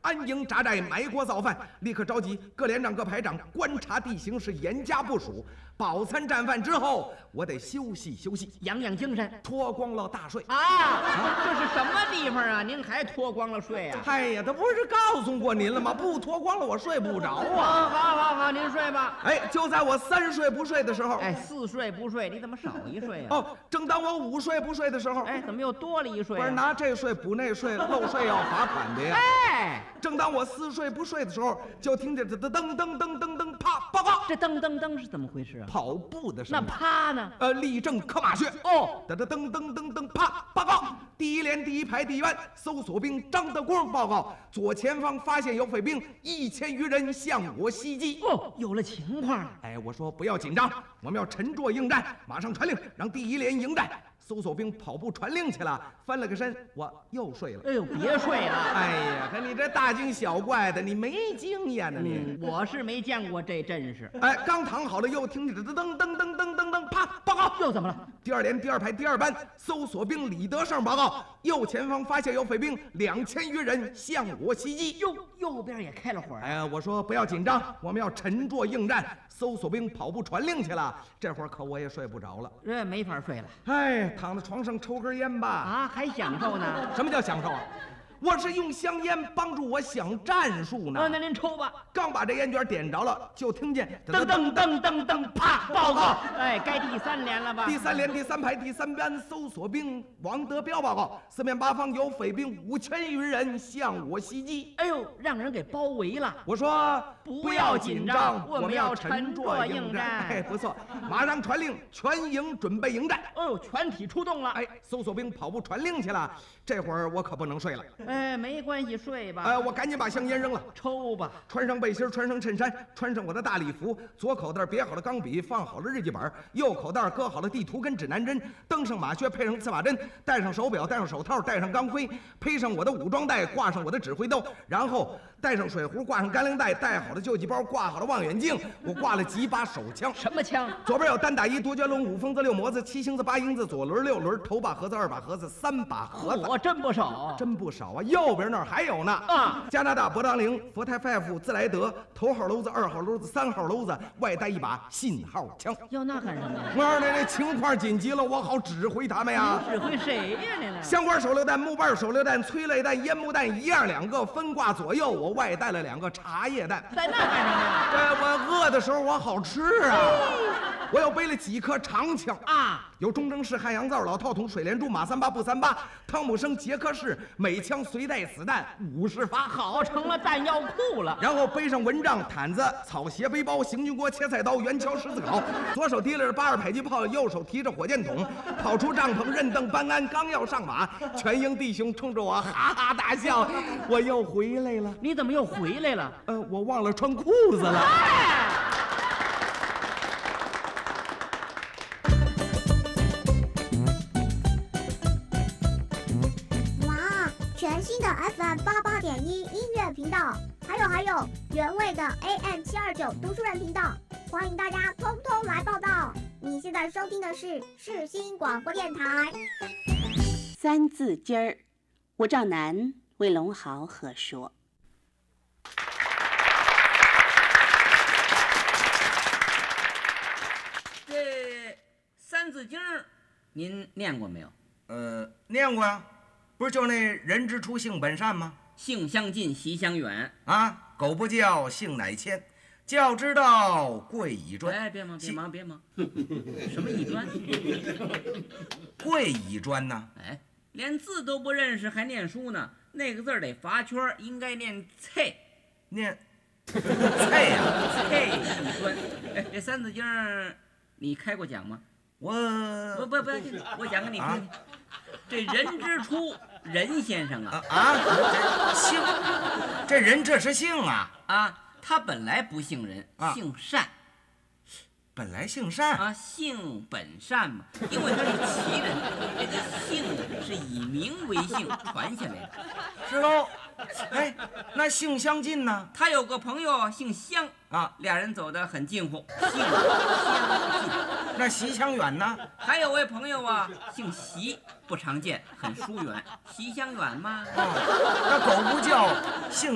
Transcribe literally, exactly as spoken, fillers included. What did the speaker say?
安营扎寨，埋锅造饭，立刻召集各连长、各排长观察地形，是严加部署。饱餐战饭之后，我得休息休息， 养养精神， 脱光了大睡。 啊，啊这是什么地方啊？您还脱光了睡啊？ 哎呀，他不是告诉过您了吗？不脱光了我睡不着啊！ 好好好，您睡吧。 哎，就在我三睡不睡的时候， 哎，四睡不睡，你怎么少一睡啊？ 哦，正当我五睡不睡的时候， 哎，怎么又多了一睡、啊？ 不是拿这睡补那睡，漏睡要罚款的呀！ 哎， 正当我四睡不睡的时候，就听见这噔噔噔噔噔噔，啪，报告！ 这噔噔噔是怎么回事啊？ 跑步的声那音。 啪呢？ 呃，立正磕马穴。 哦， 噔噔噔噔噔噔，啪，报告！第一连第一排第一班搜索兵张德光报告，左前方发现有匪兵一千余人向我袭击。 哦，有了情况。 哎，我说不要紧张，我们要沉着应战，马上传令让第一连迎战。搜索兵跑步传令去了，翻了个身，我又睡了。 哎呦，别睡了！ 哎呀，可你这大惊小怪的，你没经验呢、啊、你、 嗯。我是没见过这阵势。 哎，刚躺好了，又听见噔噔噔噔噔噔噔，啪，报告！ 又怎么了？ 第二连第二排第二班搜索兵李德胜报告，右前方发现有匪兵两千余人向我袭击。 右右边也开了火。 哎呀，我说不要紧张，我们要沉着应战。搜索兵跑步传令去了，这会儿可我也睡不着了， 这没法睡了。 哎，躺在床上抽根烟吧。 啊，还享受呢？ 什么叫享受啊？我是用香烟帮助我想战术呢。 啊，那您抽吧。 刚把这烟卷点着了，就听见噔噔噔噔噔，啪！报告。哎，该第三连了吧？ 第三连第三排第三班搜索兵王德彪报告，四面八方有匪兵五千余人向我袭击。 哎呦，让人给包围了。 我说不要紧张，我们要沉着应战。 哎，不错，马上传令，全营准备迎战。 哦呦，全体出动了。 哎，搜索兵跑步传令去了，这会儿我可不能睡了。 哎，没关系，睡吧。 哎，我赶紧把香烟扔了， 抽吧。 穿上背心，穿上衬衫，穿上我的大礼服，左口袋别好了钢笔，放好了日记本，右口袋搁好了地图跟指南针，登上马靴，配上刺马针，戴上手表，戴上手套，戴上钢盔，披上我的武装带，挂上我的指挥兜，然后带上水壶，挂上干粮袋，带好了救济包，挂好了望远镜，我挂了几把手枪。 什么枪？ 左边有单打一、独角龙、五疯子、六模子、七星子、八英子，左轮、六轮、头把盒子、二把盒子、三把盒子。 我真不少， 真不少啊！右边那儿还有呢啊！ 加拿大博当灵、佛泰 five、自来德，头号篓子、二号篓子、三号篓子，外带一把信号枪。 要那干什么呀？ 我二奶奶情况紧急了，我好指挥他们呀。 指挥谁呀？你呢？ 香瓜手榴弹、木棒手榴弹、催泪弹、烟幕弹一样两个，分挂左右。我外带了两个茶叶蛋。 在那干什么呀？ 哎，我饿的时候我好吃啊。我又背了几颗长枪啊， 有中正式、汉阳造、老套筒、水帘珠、马三八、步三八、汤姆生、捷克式，每枪随带子弹五十发， 好成了弹药库了。 然后背上蚊帐、毯子、草鞋背包、行军锅、切菜刀、圆锹、十字镐，左手提着八二迫击炮，右手提着火箭筒，跑出帐篷，认凳搬鞍，刚要上马，全营弟兄冲着我哈哈大笑，我又回来了。 你怎么又回来了？ 呃，我忘了穿裤子了。 哎全新的 F M 八八点一音乐频道，还有还有原味的 A M 七二九读书人频道，欢迎大家通通来报道。你现在收听的是世新广播电台。 三字经儿，我赵楠为龙豪贺说。 这三字经儿，您念过没有？ 呃，念过呀。不是就那人之初性本善吗？ 性相近，习相远啊！苟不教，性乃迁。教之道，贵以专。 哎，别忙，别忙，别忙。什么以专？ 贵以专呢？ 哎，连字都不认识还念书呢？那个字儿得罚圈，应该念菜。 念菜呀， 菜以专。哎，这三字经你开过讲吗？ 我不不不，我讲给你听听。啊、这人之初。任先生啊啊，这姓，这人这是姓啊啊，他本来不姓人，啊、姓单， 本来姓单啊，姓本善嘛，因为他是奇人，这个姓是以名为姓传下来的， 是喽。哎，那姓相近呢？ 他有个朋友姓香啊， 俩人走得很近乎，姓相近。 那习相远呢？ 还有位朋友啊，姓习，不常见，很疏远，习相远吗？ 哦，那苟不教，姓